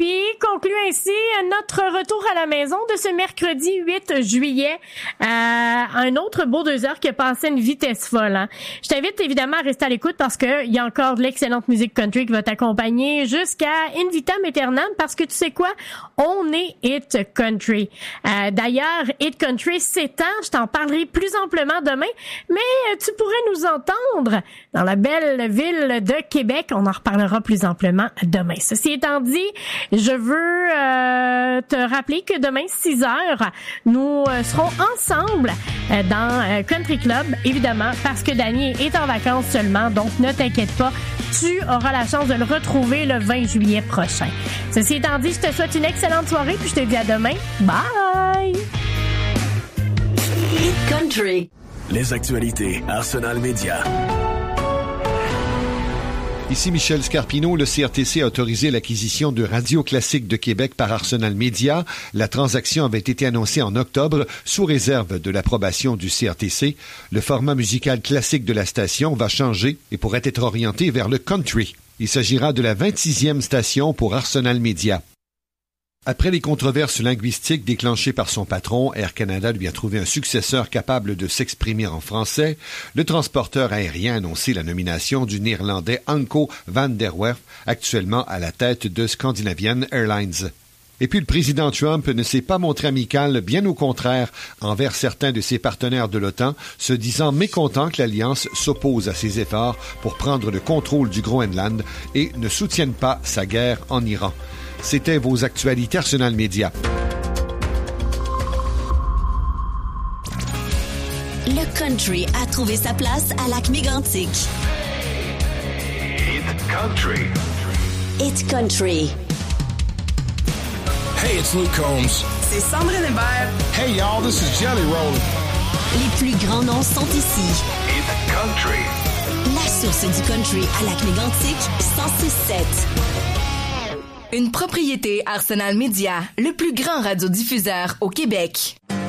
puis conclut ainsi notre retour à la maison de ce mercredi 8 juillet. Un autre beau 2 heures qui a passé une vitesse folle. Hein. Je t'invite évidemment à rester à l'écoute parce que il y a encore de l'excellente musique country qui va t'accompagner jusqu'à In Vitam Aeternam parce que tu sais quoi? On est Hit Country. D'ailleurs, Hit Country s'étend. Je t'en parlerai plus amplement demain, mais tu pourrais nous entendre dans la belle ville de Québec. On en reparlera plus amplement demain. Ceci étant dit, je veux te rappeler que demain, 6 heures, nous serons ensemble dans Country Club, évidemment, parce que Danny est en vacances seulement, donc ne t'inquiète pas, tu auras la chance de le retrouver le 20 juillet prochain. Ceci étant dit, je te souhaite une excellente soirée, puis je te dis à demain. Bye! Hit Country. Les actualités Arsenal Média. Ici Michel Scarpino, le CRTC a autorisé l'acquisition de Radio Classique de Québec par Arsenal Média. La transaction avait été annoncée en octobre sous réserve de l'approbation du CRTC. Le format musical classique de la station va changer et pourrait être orienté vers le country. Il s'agira de la 26e station pour Arsenal Média. Après les controverses linguistiques déclenchées par son patron, Air Canada lui a trouvé un successeur capable de s'exprimer en français. Le transporteur aérien a annoncé la nomination du Néerlandais Anko van der Werf, actuellement à la tête de Scandinavian Airlines. Et puis le président Trump ne s'est pas montré amical, bien au contraire, envers certains de ses partenaires de l'OTAN, se disant mécontent que l'Alliance s'oppose à ses efforts pour prendre le contrôle du Groenland et ne soutienne pas sa guerre en Iran. C'était vos actualités Arsenal Média. Le country a trouvé sa place à Lac-Mégantic. Hit Country. Hit Country. Hey, it's Luke Combs. C'est Sandrine Hébert. Hey, y'all, this is Jelly Roll. Les plus grands noms sont ici. Hit Country. La source du country à Lac-Mégantic, 106.7. Une propriété Arsenal Média, le plus grand radiodiffuseur au Québec.